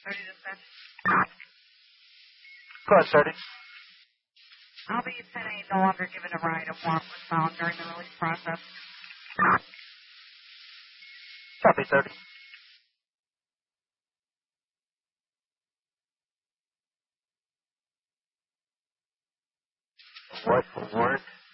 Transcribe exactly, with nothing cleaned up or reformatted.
thirty dispatch. Go ahead, thirty. I'll be ten eight, no longer given a ride. A warrant was found during the release process. Copy, thirty. What warrant?